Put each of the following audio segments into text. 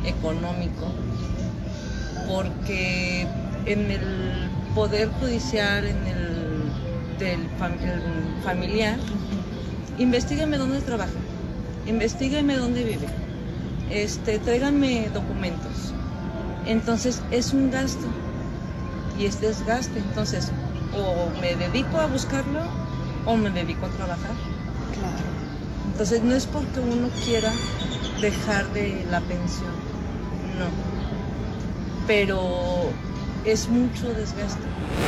económico, porque en el poder judicial, en el familiar, investígueme dónde trabaja, investígueme dónde vive, tráiganme documentos. Entonces es un gasto y es desgaste. Entonces o me dedico a buscarlo o me dedico a trabajar. Claro. Entonces no es porque uno quiera dejar de la pensión, no, pero es mucho desgaste.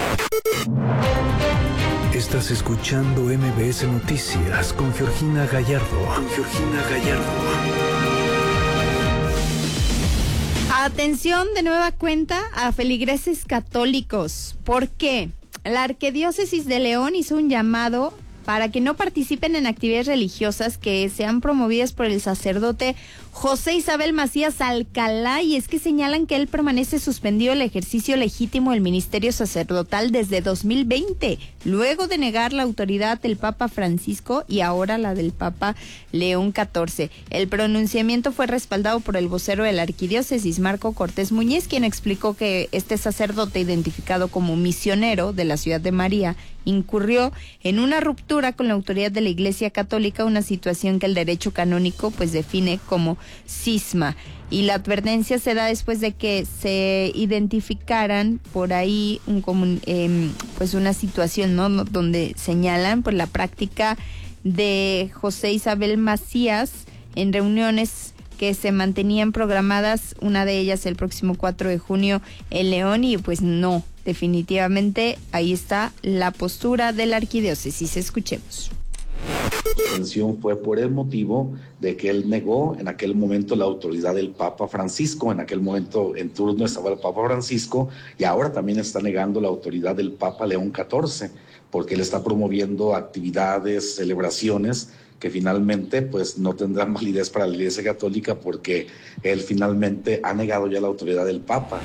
Estás escuchando MBS Noticias con Georgina Gallardo. Atención de nueva cuenta a feligreses católicos. ¿Por qué? La Arquidiócesis de León hizo un llamado para que no participen en actividades religiosas que sean promovidas por el sacerdote José Isabel Macías Alcalá, y es que señalan que él permanece suspendido el ejercicio legítimo del ministerio sacerdotal desde 2020, luego de negar la autoridad del Papa Francisco y ahora la del Papa León XIV. El pronunciamiento fue respaldado por el vocero de la Arquidiócesis, Marco Cortés Muñiz, quien explicó que este sacerdote, identificado como misionero de la Ciudad de María, incurrió en una ruptura con la autoridad de la Iglesia Católica, una situación que el derecho canónico pues define como cisma. Y la advertencia se da después de que se identificaran por ahí pues una situación, ¿no?, donde señalan pues la práctica de José Isabel Macías en reuniones que se mantenían programadas, una de ellas el próximo 4 de junio en León, y pues no, definitivamente ahí está la postura de la Arquidiócesis. Escuchemos. La suspensión fue por el motivo de que él negó en aquel momento la autoridad del Papa Francisco. En aquel momento en turno estaba el Papa Francisco y ahora también está negando la autoridad del Papa León XIV, porque él está promoviendo actividades, celebraciones que finalmente pues no tendrán validez para la Iglesia Católica, porque él finalmente ha negado ya la autoridad del Papa.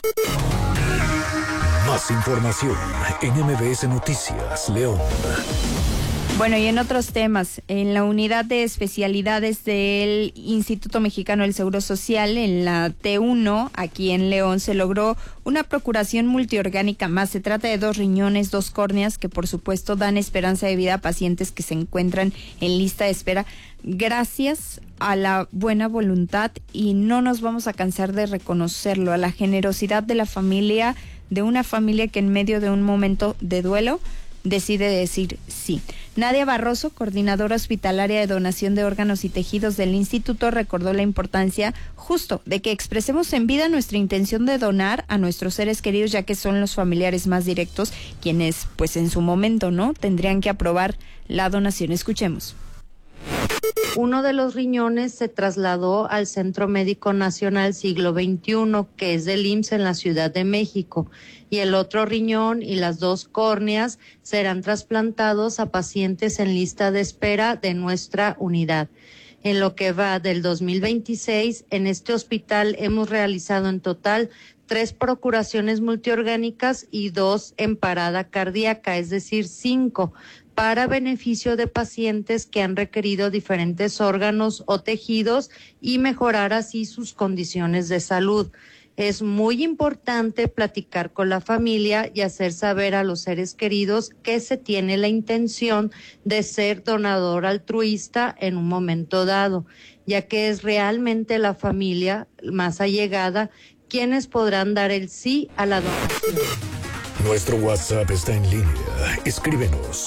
Más información en MBS Noticias, León. Bueno, y en otros temas, en la unidad de especialidades del Instituto Mexicano del Seguro Social, en la T1, aquí en León, se logró una procuración multiorgánica más. Se trata de 2 riñones, 2 córneas, que por supuesto dan esperanza de vida a pacientes que se encuentran en lista de espera, gracias a la buena voluntad, y no nos vamos a cansar de reconocerlo, a la generosidad de la familia, de una familia que en medio de un momento de duelo decide decir sí. Nadia Barroso, coordinadora hospitalaria de donación de órganos y tejidos del instituto, recordó la importancia justo de que expresemos en vida nuestra intención de donar a nuestros seres queridos, ya que son los familiares más directos quienes, pues en su momento, ¿no?, tendrían que aprobar la donación. Escuchemos. Uno de los riñones se trasladó al Centro Médico Nacional Siglo XXI, que es del IMSS en la Ciudad de México, y el otro riñón y las 2 córneas serán trasplantados a pacientes en lista de espera de nuestra unidad. En lo que va del 2026, en este hospital hemos realizado en total 3 procuraciones multiorgánicas y 2 en parada cardíaca, es decir, 5, para beneficio de pacientes que han requerido diferentes órganos o tejidos y mejorar así sus condiciones de salud. Es muy importante platicar con la familia y hacer saber a los seres queridos que se tiene la intención de ser donador altruista en un momento dado, ya que es realmente la familia más allegada quienes podrán dar el sí a la donación. Nuestro WhatsApp está en línea. Escríbenos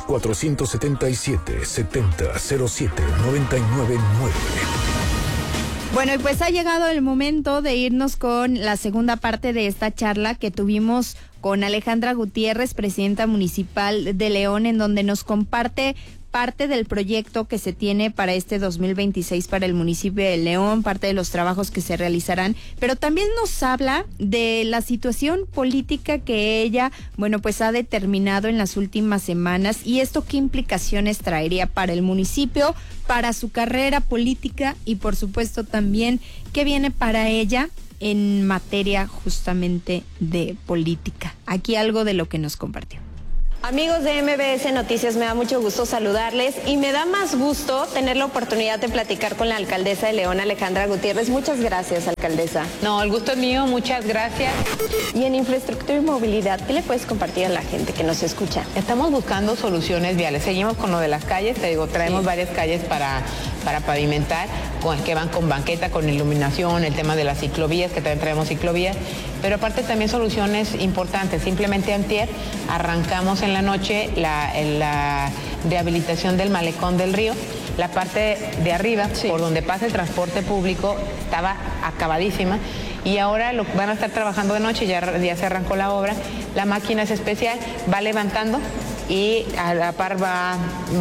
477-7007-999. Bueno, y pues ha llegado el momento de irnos con la segunda parte de esta charla que tuvimos con Alejandra Gutiérrez, presidenta municipal de León, en donde nos comparte parte del proyecto que se tiene para este 2026 para el municipio de León, parte de los trabajos que se realizarán, pero también nos habla de la situación política que ella, bueno, pues ha determinado en las últimas semanas, y esto qué implicaciones traería para el municipio, para su carrera política, y por supuesto también qué viene para ella en materia justamente de política. Aquí algo de lo que nos compartió. Amigos de MBS Noticias, me da mucho gusto saludarles y me da más gusto tener la oportunidad de platicar con la alcaldesa de León, Alejandra Gutiérrez. Muchas gracias, alcaldesa. No, el gusto es mío, muchas gracias. Y en infraestructura y movilidad, ¿qué le puedes compartir a la gente que nos escucha? Estamos buscando soluciones viales. Seguimos con lo de las calles, te digo, traemos varias calles para pavimentar, que van con banqueta, con iluminación, el tema de las ciclovías, que también traemos ciclovías, pero aparte también soluciones importantes. Simplemente antier arrancamos en la noche la rehabilitación del malecón del río. La parte de arriba, por donde pasa el transporte público, estaba acabadísima y ahora lo van a estar trabajando de noche, ya se arrancó la obra. La máquina es especial, va levantando y a la par va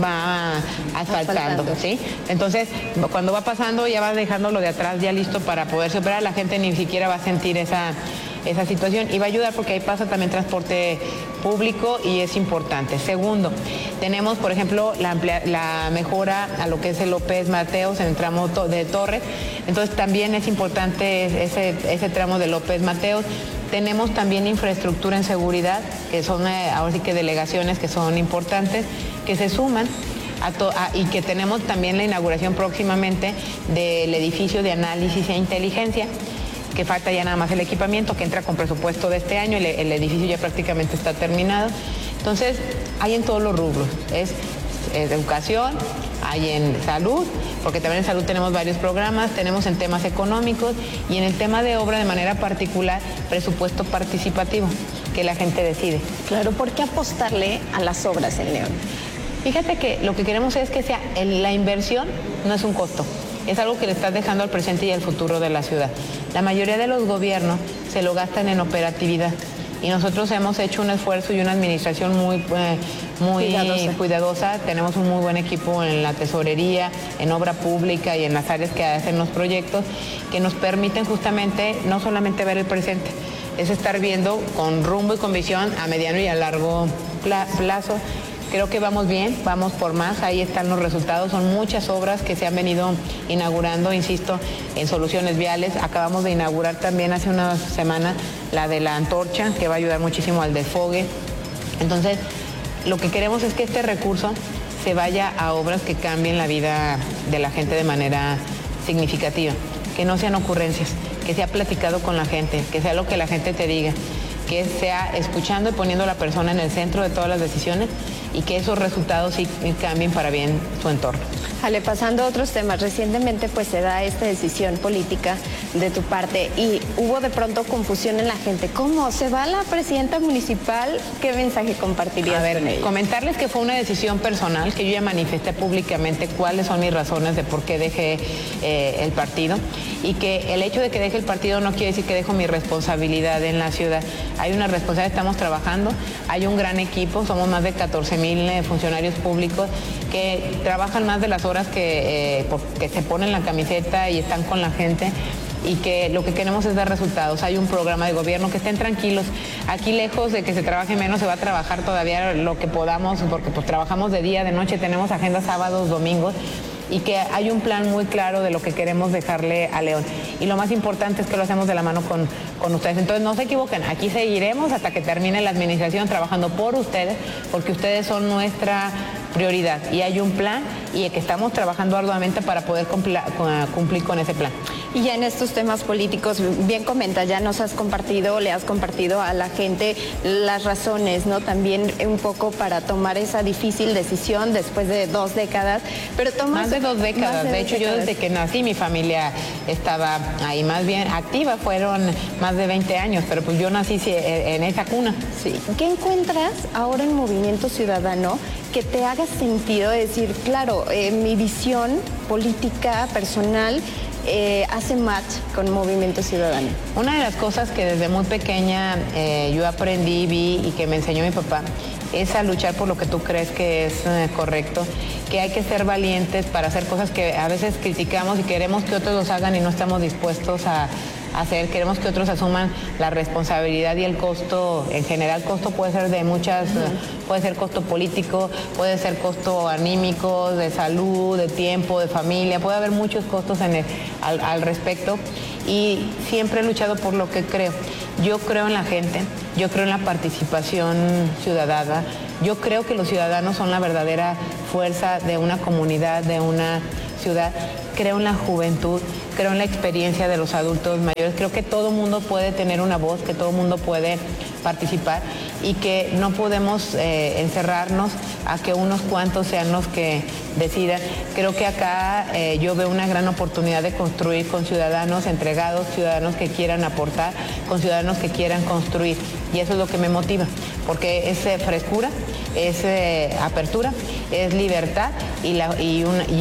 asfaltando, ¿sí? Entonces, cuando va pasando ya va dejando lo de atrás ya listo para poderse operar. La gente ni siquiera va a sentir esa situación y va a ayudar porque ahí pasa también transporte público y es importante. Segundo, tenemos, por ejemplo, la mejora a lo que es el López Mateos en el tramo de Torres. Entonces, también es importante ese tramo de López Mateos. Tenemos también infraestructura en seguridad, que son ahora sí que delegaciones que son importantes, que se suman y que tenemos también la inauguración próximamente del edificio de análisis e inteligencia, que falta ya nada más el equipamiento, que entra con presupuesto de este año, el edificio ya prácticamente está terminado. Entonces, hay en todos los rubros, es educación, hay en salud, porque también en salud tenemos varios programas, tenemos en temas económicos y en el tema de obra de manera particular, presupuesto participativo, que la gente decide. Claro, ¿por qué apostarle a las obras en León? Fíjate que lo que queremos es que sea la inversión, no es un costo. Es algo que le estás dejando al presente y al futuro de la ciudad. La mayoría de los gobiernos se lo gastan en operatividad y nosotros hemos hecho un esfuerzo y una administración muy cuidadosa. Tenemos un muy buen equipo en la tesorería, en obra pública y en las áreas que hacen los proyectos que nos permiten justamente no solamente ver el presente, es estar viendo con rumbo y con visión a mediano y a largo plazo. Creo que vamos bien, vamos por más, ahí están los resultados, son muchas obras que se han venido inaugurando, insisto, en soluciones viales. Acabamos de inaugurar también hace una semana la de la antorcha, que va a ayudar muchísimo al desfogue. Entonces, lo que queremos es que este recurso se vaya a obras que cambien la vida de la gente de manera significativa, que no sean ocurrencias, que sea platicado con la gente, que sea lo que la gente te diga, que sea escuchando y poniendo a la persona en el centro de todas las decisiones y que esos resultados sí cambien para bien su entorno. Ale, pasando a otros temas, recientemente pues se da esta decisión política de tu parte y hubo de pronto confusión en la gente. ¿Cómo? ¿Se va la presidenta municipal? ¿Qué mensaje compartirías con ella? Comentarles que fue una decisión personal, que yo ya manifesté públicamente cuáles son mis razones de por qué dejé el partido y que el hecho de que deje el partido no quiere decir que dejo mi responsabilidad en la ciudad. Hay una responsabilidad, estamos trabajando, hay un gran equipo, somos más de 14,000 funcionarios públicos que trabajan más de las horas que se ponen la camiseta y están con la gente y que lo que queremos es dar resultados. Hay un programa de gobierno, que estén tranquilos. Aquí lejos de que se trabaje menos, se va a trabajar todavía lo que podamos, porque pues trabajamos de día, de noche, tenemos agendas sábados, domingos, y que hay un plan muy claro de lo que queremos dejarle a León. Y lo más importante es que lo hacemos de la mano con ustedes. Entonces no se equivoquen, aquí seguiremos hasta que termine la administración trabajando por ustedes, porque ustedes son nuestra prioridad y hay un plan y que estamos trabajando arduamente para poder cumplir con ese plan. Y ya en estos temas políticos, bien comenta, ya nos has compartido, le has compartido a la gente las razones, ¿no? También un poco para tomar esa difícil decisión después de 2 décadas, pero más de 2 décadas. De hecho, yo desde que nací mi familia estaba ahí, más bien activa, fueron más de 20 años, pero pues yo nací en esa cuna. Sí. ¿Qué encuentras ahora en Movimiento Ciudadano que te haga sentido decir, claro, mi visión política, personal, hace match con Movimiento Ciudadano? Una de las cosas que desde muy pequeña yo aprendí, vi y que me enseñó mi papá es a luchar por lo que tú crees que es correcto, que hay que ser valientes para hacer cosas que a veces criticamos y queremos que otros los hagan y no estamos dispuestos a hacer. Queremos que otros asuman la responsabilidad y el costo. En general, costo puede ser de muchas, puede ser costo político, puede ser costo anímico, de salud, de tiempo, de familia, puede haber muchos costos al respecto y siempre he luchado por lo que creo. Yo creo en la gente, yo creo en la participación ciudadana, Yo creo que los ciudadanos son la verdadera fuerza de una comunidad, de una ciudad. Creo en la juventud, creo en la experiencia de los adultos mayores. Creo que todo mundo puede tener una voz, que todo mundo puede participar y que no podemos encerrarnos a que unos cuantos sean los que decidan. Creo que acá yo veo una gran oportunidad de construir con ciudadanos entregados, ciudadanos que quieran aportar, con ciudadanos que quieran construir. Y eso es lo que me motiva, porque es frescura, es apertura, es libertad y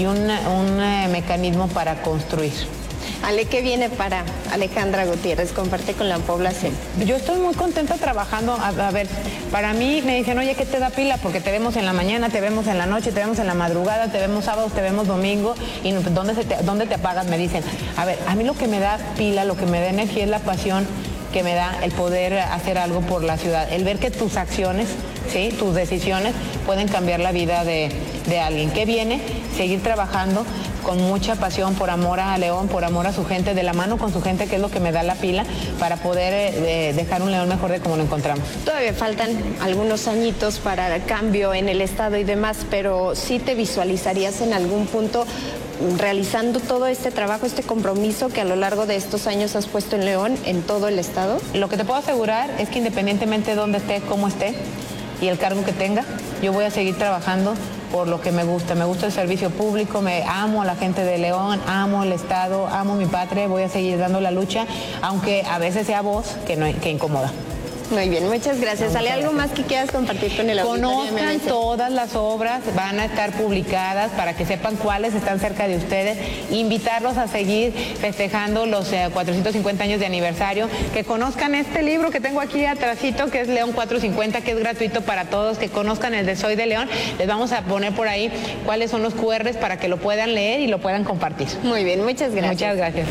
un mecanismo para construir. Ale, ¿qué viene para Alejandra Gutiérrez? Comparte con la población. Yo estoy muy contenta trabajando. A ver, para mí me dicen, oye, ¿qué te da pila? Porque te vemos en la mañana, te vemos en la noche, te vemos en la madrugada, te vemos sábados, te vemos domingo. ¿Y dónde te apagas? Me dicen. A ver, a mí lo que me da pila, lo que me da energía es la pasión que me da el poder hacer algo por la ciudad. El ver que tus acciones, ¿sí?, tus decisiones pueden cambiar la vida de alguien. ¿Qué viene? Seguir trabajando con mucha pasión por amor a León, por amor a su gente, de la mano con su gente, que es lo que me da la pila para poder dejar un León mejor de como lo encontramos. Todavía faltan algunos añitos para el cambio en el estado y demás, pero ¿sí te visualizarías en algún punto realizando todo este trabajo, este compromiso que a lo largo de estos años has puesto en León, en todo el estado? Lo que te puedo asegurar es que independientemente de dónde esté, cómo esté y el cargo que tenga, yo voy a seguir trabajando por lo que me gusta. Me gusta el servicio público, me amo a la gente de León, amo el estado, amo mi patria, voy a seguir dando la lucha, aunque a veces sea voz que incomoda. Muy bien, muchas gracias. ¿Sale algo más que quieras compartir con el auditorio? Conozcan todas las obras, van a estar publicadas para que sepan cuáles están cerca de ustedes. Invitarlos a seguir festejando los 450 años de aniversario. Que conozcan este libro que tengo aquí atrásito, que es León 450, que es gratuito para todos. Que conozcan el de Soy de León. Les vamos a poner por ahí cuáles son los QRs para que lo puedan leer y lo puedan compartir. Muy bien, muchas gracias. Muchas gracias.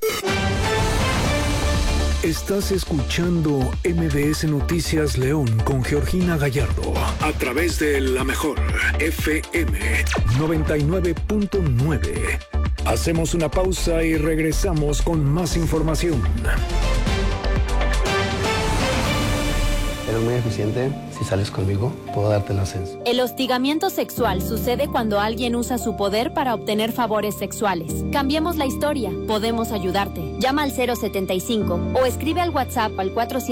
Estás escuchando MBS Noticias León con Georgina Gallardo a través de La Mejor FM 99.9. Hacemos una pausa y regresamos con más información. Eres muy eficiente. Si sales conmigo, puedo darte el ascenso. El hostigamiento sexual sucede cuando alguien usa su poder para obtener favores sexuales. Cambiemos la historia. Podemos ayudarte. Llama al 075 o escribe al WhatsApp al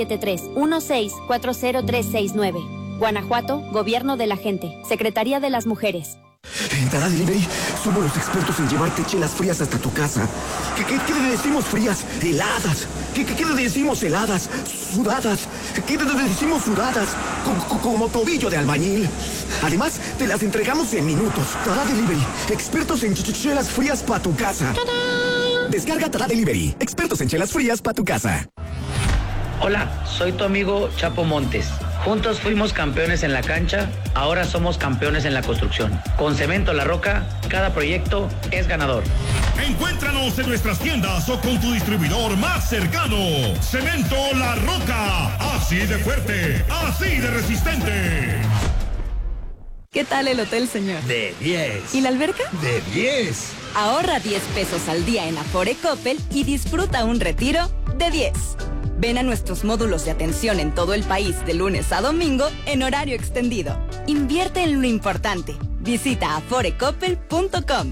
473-1640369. Guanajuato, Gobierno de la Gente. Secretaría de las Mujeres. En Tara Delivery somos los expertos en llevarte chelas frías hasta tu casa. ¿Qué le decimos frías? Heladas. ¿Qué le decimos heladas? Sudadas. ¿Qué le decimos sudadas? Como tobillo de albañil. Además, te las entregamos en minutos. Tara Delivery, expertos en chelas frías para tu casa. ¡Tadán! Descarga Tara Delivery, expertos en chelas frías para tu casa. Hola, soy tu amigo Chapo Montes. Juntos fuimos campeones en la cancha, ahora somos campeones en la construcción. Con Cemento La Roca, cada proyecto es ganador. Encuéntranos en nuestras tiendas o con tu distribuidor más cercano. Cemento La Roca, así de fuerte, así de resistente. ¿Qué tal el hotel, señor? De 10. ¿Y la alberca? De 10. Ahorra 10 pesos al día en Afore Coppel y disfruta un retiro de 10. Ven a nuestros módulos de atención en todo el país de lunes a domingo en horario extendido. Invierte en lo importante. Visita aforecoppel.com.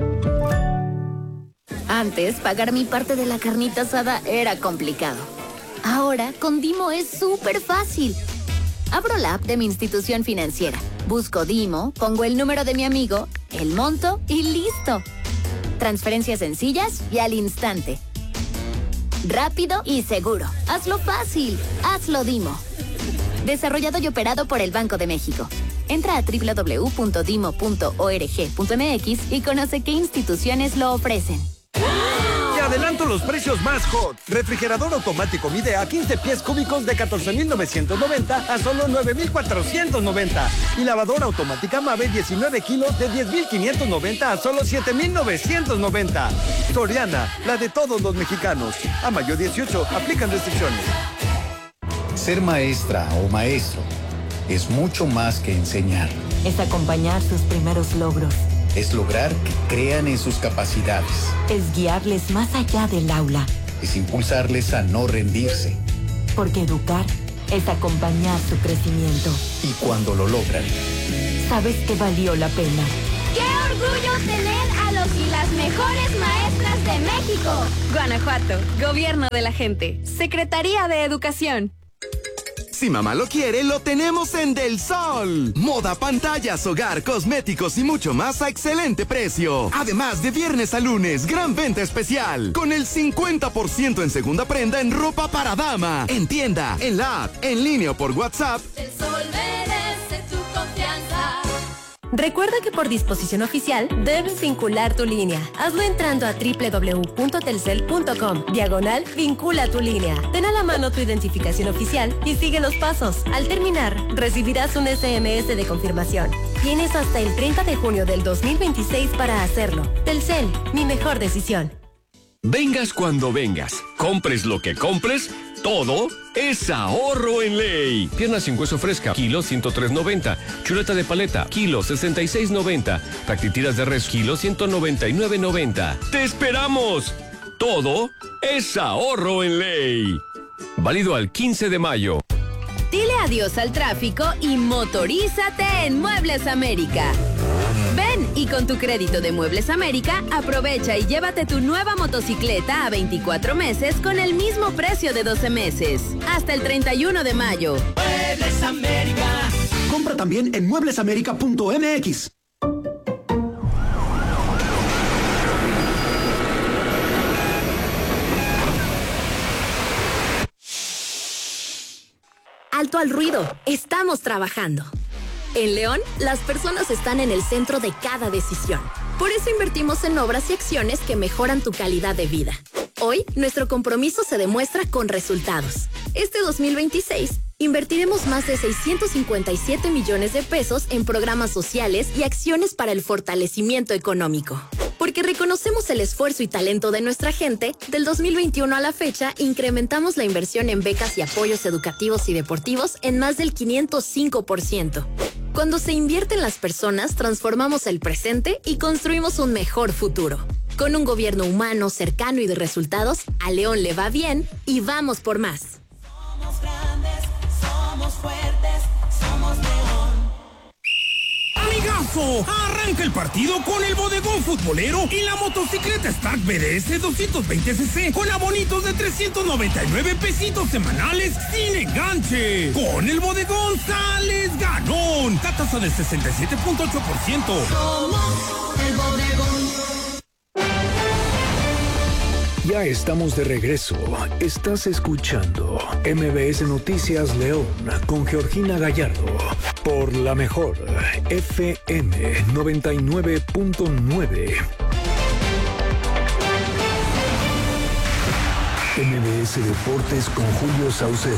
Antes, pagar mi parte de la carnita asada era complicado. Ahora, con Dimo es súper fácil. Abro la app de mi institución financiera, busco Dimo, pongo el número de mi amigo, el monto y listo. Transferencias sencillas y al instante. Rápido y seguro. Hazlo fácil. Hazlo Dimo. Desarrollado y operado por el Banco de México. Entra a www.dimo.org.mx y conoce qué instituciones lo ofrecen. Te adelanto los precios más hot. Refrigerador automático Midea 15 pies cúbicos de 14,990 a solo 9,490. Y lavadora automática Mave 19 kilos de 10,590 a solo 7,990. Soriana, la de todos los mexicanos. A mayo 18, aplican restricciones. Ser maestra o maestro es mucho más que enseñar. Es acompañar sus primeros logros. Es lograr que crean en sus capacidades. Es guiarles más allá del aula. Es impulsarles a no rendirse. Porque educar es acompañar su crecimiento. Y cuando lo logran, Sabes que valió la pena. ¡Qué orgullo tener a los y las mejores maestras de México! Guanajuato, Gobierno de la Gente, Secretaría de Educación. Si mamá lo quiere, lo tenemos en Del Sol. Moda, pantallas, hogar, cosméticos y mucho más a excelente precio. Además, de viernes a lunes, gran venta especial. Con el 50% en segunda prenda en ropa para dama. En tienda, en la app, en línea o por WhatsApp. Del Sol merece tu confianza. Recuerda que por disposición oficial debes vincular tu línea. Hazlo entrando a www.telcel.com/vincula tu línea. Ten a la mano tu identificación oficial y sigue los pasos. Al terminar, recibirás un SMS de confirmación. Tienes hasta el 30 de junio del 2026 para hacerlo. Telcel, mi mejor decisión. Vengas cuando vengas, compres lo que compres, todo es ahorro en ley. Pierna sin hueso fresca, kilo 103.90. Chuleta de paleta, kilo 66.90. Tactitiras de res, kilo 199.90. ¡Te esperamos! Todo es ahorro en ley. Válido al 15 de mayo. Dile adiós al tráfico y motorízate en Muebles América. Ven y con tu crédito de Muebles América, aprovecha y llévate tu nueva motocicleta a 24 meses con el mismo precio de 12 meses. Hasta el 31 de mayo. Muebles América. Compra también en mueblesamerica.mx. Alto al ruido, estamos trabajando. En León, las personas están en el centro de cada decisión. Por eso invertimos en obras y acciones que mejoran tu calidad de vida. Hoy, nuestro compromiso se demuestra con resultados. Este 2026, invertiremos más de 657 millones de pesos en programas sociales y acciones para el fortalecimiento económico. Porque reconocemos el esfuerzo y talento de nuestra gente, del 2021 a la fecha, incrementamos la inversión en becas y apoyos educativos y deportivos en más del 505%. Cuando se invierte en las personas, transformamos el presente y construimos un mejor futuro. Con un gobierno humano, cercano y de resultados, a León le va bien y vamos por más. Somos grandes, somos fuertes, somos León. ¡Amigazo! Arranca el partido con el bodegón futbolero y la motocicleta Stark BDS 220cc con abonitos de 399 pesitos semanales sin enganche. Con el bodegón sales ganón. Tasa del 67.8%. Somos el bodegón. Ya estamos de regreso. Estás escuchando MBS Noticias León con Georgina Gallardo por la mejor FM 99.9. MBS Deportes con Julio Saucedo.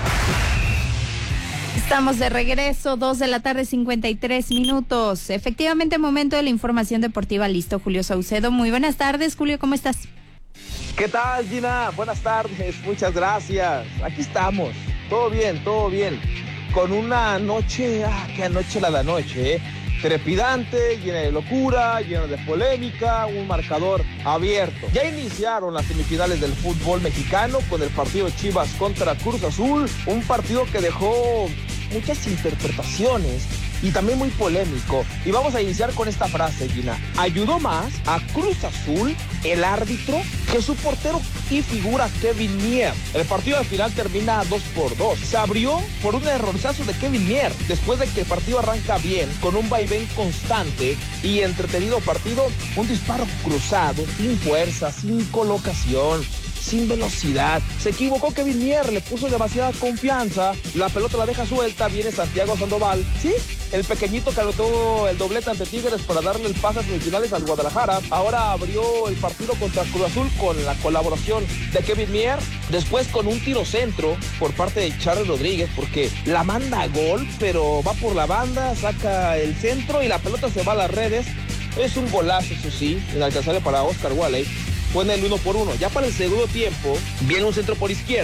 Estamos de regreso, 2:53 p.m. Efectivamente, momento de la información deportiva. Listo, Julio Saucedo. Muy buenas tardes, Julio, ¿cómo estás? ¿Qué tal, Gina? Buenas tardes, muchas gracias. Aquí estamos, todo bien, con una noche, qué anoche la de anoche, trepidante, llena de locura, llena de polémica, un marcador abierto. Ya iniciaron las semifinales del fútbol mexicano con el partido Chivas contra Cruz Azul, un partido que dejó muchas interpretaciones y también muy polémico. Y vamos a iniciar con esta frase, Gina. Ayudó más a Cruz Azul, el árbitro, que su portero y figura Kevin Mier. El partido al final termina 2-2. Se abrió por un errorzazo de Kevin Mier, después de que el partido arranca bien, con un vaivén constante y entretenido partido, un disparo cruzado, sin fuerza, sin colocación, sin velocidad. Se equivocó Kevin Mier, le puso demasiada confianza, la pelota la deja suelta, viene Santiago Sandoval, ¿sí? El pequeñito que anotó el doblete ante Tigres para darle el pase a semifinales al Guadalajara. Ahora abrió el partido contra Cruz Azul con la colaboración de Kevin Mier, después con un tiro centro por parte de Charles Rodríguez, porque la manda a gol, pero va por la banda, saca el centro y la pelota se va a las redes. Es un golazo, eso sí, inalcanzable para Oscar Walley. Fue en el 1-1. Ya para el segundo tiempo, viene un centro por izquierda,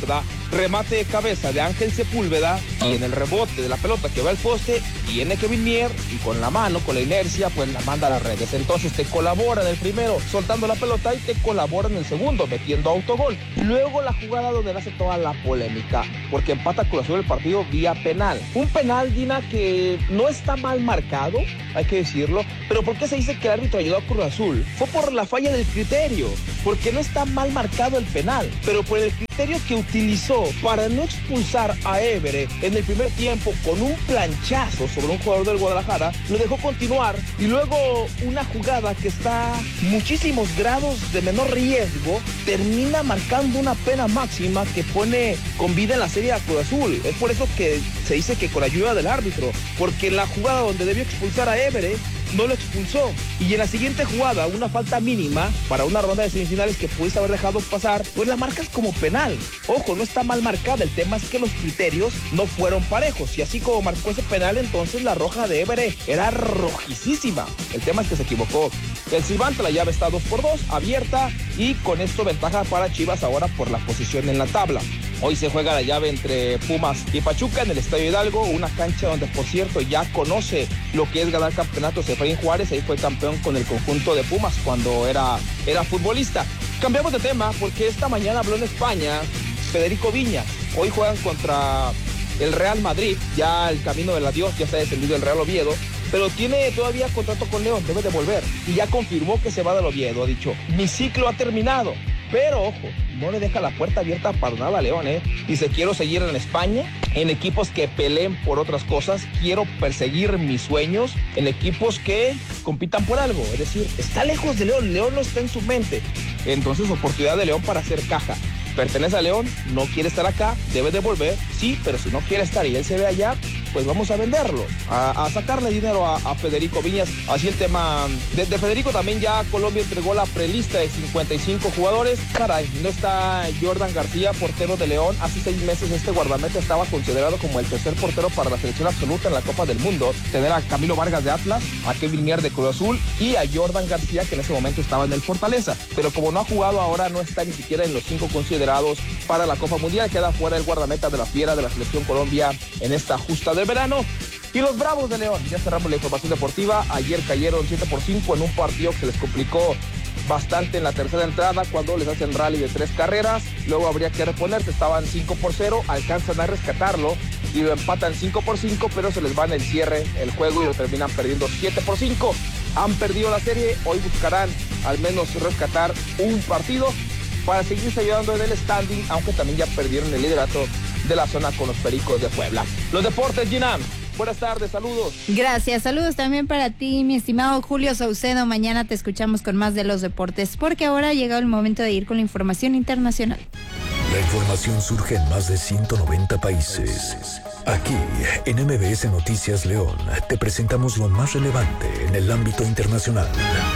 remate de cabeza de Ángel Sepúlveda, y en el rebote de la pelota que va al poste, viene Kevin Mier y con la mano, con la inercia, pues la manda a las redes. Entonces te colabora en el primero soltando la pelota y te colabora en el segundo metiendo autogol. Luego la jugada donde nace toda la polémica, porque empata Cruz Azul el partido vía penal. Un penal, Dina, que no está mal marcado, hay que decirlo, pero ¿por qué se dice que el árbitro ayudó a Cruz Azul? Fue por la falla del criterio, porque no está mal marcado el penal, pero por el criterio que utilizó para no expulsar a Évere en el primer tiempo con un planchazo sobre un jugador del Guadalajara, lo dejó continuar, y luego una jugada que está muchísimos grados de menor riesgo termina marcando una pena máxima que pone con vida en la serie a Cruz Azul. Es por eso que se dice que con ayuda del árbitro, porque en la jugada donde debió expulsar a Évere no lo expulsó, y en la siguiente jugada, una falta mínima para una ronda de semifinales que pudiste haber dejado pasar, pues la marcas como penal. Ojo, no está mal marcada, el tema es que los criterios no fueron parejos, y así como marcó ese penal, entonces la roja de Évere era rojisísima. El tema es que se equivocó. El silbante, la llave está 2-2, abierta, y con esto ventaja para Chivas ahora por la posición en la tabla. Hoy se juega la llave entre Pumas y Pachuca en el Estadio Hidalgo, una cancha donde, por cierto, ya conoce lo que es ganar campeonatos Efraín Juárez. Ahí fue campeón con el conjunto de Pumas cuando era futbolista. Cambiamos de tema porque esta mañana habló en España Federico Viñas. Hoy juegan contra el Real Madrid, ya el camino del adiós, ya se ha descendido el Real Oviedo, pero tiene todavía contrato con León, debe de volver, y ya confirmó que se va del Oviedo. Ha dicho, mi ciclo ha terminado. Pero ojo, no le deja la puerta abierta para nada a León, Dice, quiero seguir en España, en equipos que peleen por otras cosas, quiero perseguir mis sueños, en equipos que compitan por algo. Es decir, está lejos de León, León no está en su mente. Entonces, oportunidad de León para hacer caja. Pertenece a León, no quiere estar acá, debe de volver, sí, pero si no quiere estar y él se ve allá, pues vamos a venderlo, a sacarle dinero a Federico Viñas. Así el tema de Federico. También ya Colombia entregó la prelista de 55 jugadores. Caray, no está Jordan García, portero de León. Hace 6 meses este guardameta estaba considerado como el tercer portero para la selección absoluta en la Copa del Mundo. Tener a Camilo Vargas de Atlas, a Kevin Mier de Cruz Azul y a Jordan García, que en ese momento estaba en el Fortaleza. Pero como no ha jugado ahora, no está ni siquiera en los 5 considerados para la Copa Mundial. Queda fuera el guardameta de la Fiera de la selección Colombia en esta justa de verano. Y los Bravos de León, ya cerramos la información deportiva. Ayer cayeron 7-5 en un partido que se les complicó bastante en la tercera entrada cuando les hacen rally de 3 carreras. Luego habría que reponerse, estaban 5-0, alcanzan a rescatarlo y lo empatan 5-5, pero se les va en el cierre el juego y lo terminan perdiendo 7-5. Han perdido la serie, hoy buscarán al menos rescatar un partido para seguirse ayudando en el standing, aunque también ya perdieron el liderato de la zona con los Pericos de Puebla. Los deportes, Gina. Buenas tardes, saludos. Gracias, saludos también para ti, mi estimado Julio Saucedo. Mañana te escuchamos con más de los deportes, porque ahora ha llegado el momento de ir con la información internacional. La información surge en más de 190 países. Aquí, en MBS Noticias León, te presentamos lo más relevante en el ámbito internacional.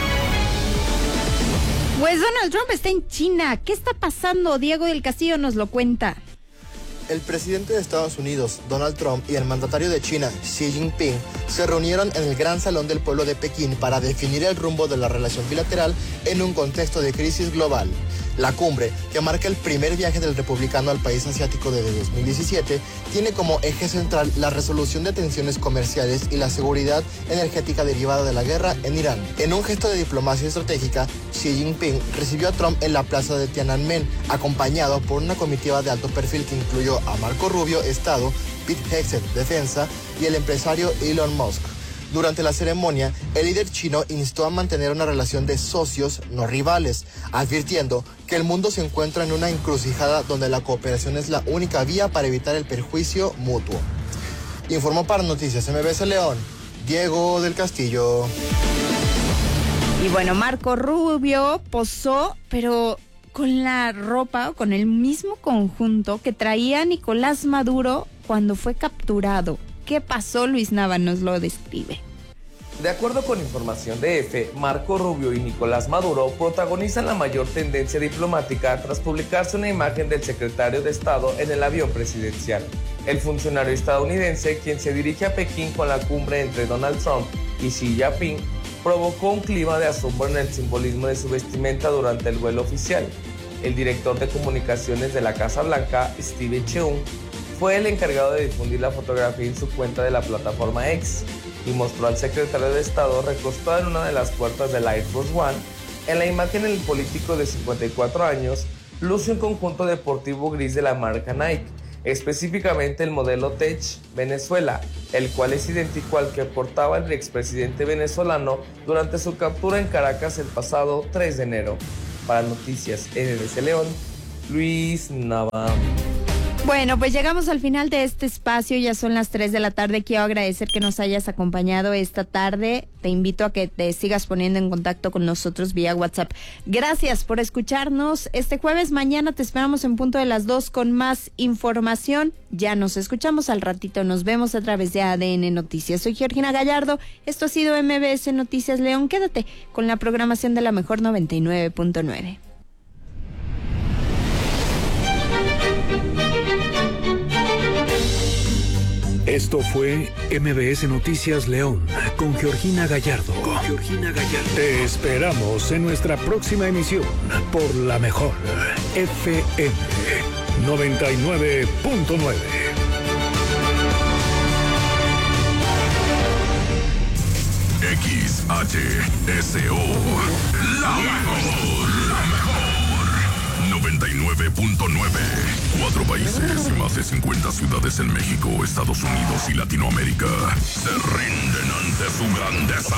Pues Donald Trump está en China. ¿Qué está pasando? Diego del Castillo nos lo cuenta. El presidente de Estados Unidos, Donald Trump, y el mandatario de China, Xi Jinping, se reunieron en el Gran Salón del Pueblo de Pekín para definir el rumbo de la relación bilateral en un contexto de crisis global. La cumbre, que marca el primer viaje del republicano al país asiático desde 2017, tiene como eje central la resolución de tensiones comerciales y la seguridad energética derivada de la guerra en Irán. En un gesto de diplomacia estratégica, Xi Jinping recibió a Trump en la plaza de Tiananmen, acompañado por una comitiva de alto perfil que incluyó a Marco Rubio, Estado, Pete Hegseth, Defensa, y el empresario Elon Musk. Durante la ceremonia, el líder chino instó a mantener una relación de socios, no rivales, advirtiendo que el mundo se encuentra en una encrucijada donde la cooperación es la única vía para evitar el perjuicio mutuo. Informó para Noticias MBS León, Diego del Castillo. Y bueno, Marco Rubio posó, pero con la ropa, con el mismo conjunto que traía Nicolás Maduro cuando fue capturado. ¿Qué pasó? Luis Nava nos lo describe. De acuerdo con información de EFE, Marco Rubio y Nicolás Maduro protagonizan la mayor tendencia diplomática tras publicarse una imagen del secretario de Estado en el avión presidencial. El funcionario estadounidense, quien se dirige a Pekín con la cumbre entre Donald Trump y Xi Jinping, provocó un clima de asombro en el simbolismo de su vestimenta durante el vuelo oficial. El director de comunicaciones de la Casa Blanca, Steve Cheung, fue el encargado de difundir la fotografía en su cuenta de la plataforma X y mostró al secretario de Estado recostado en una de las puertas del Air Force One. En la imagen, el político de 54 años luce un conjunto deportivo gris de la marca Nike, específicamente el modelo Tech Venezuela, el cual es idéntico al que portaba el expresidente venezolano durante su captura en Caracas el pasado 3 de enero. Para Noticias MBC León, Luis Nava. Bueno, pues llegamos al final de este espacio, ya son las 3 de la tarde. Quiero agradecer que nos hayas acompañado esta tarde. Te invito a que te sigas poniendo en contacto con nosotros vía WhatsApp. Gracias por escucharnos este jueves. Mañana te esperamos en punto de las 2 con más información. Ya nos escuchamos al ratito, nos vemos a través de ADN Noticias. Soy Georgina Gallardo, esto ha sido MBS Noticias León. Quédate con la programación de la mejor 99.9. Esto fue MBS Noticias León con Georgina Gallardo. Te esperamos en nuestra próxima emisión por la mejor FM 99.9. XHSO, la mejor. 99.9. 4 países y más de 50 ciudades en México, Estados Unidos y Latinoamérica se rinden ante su grandeza.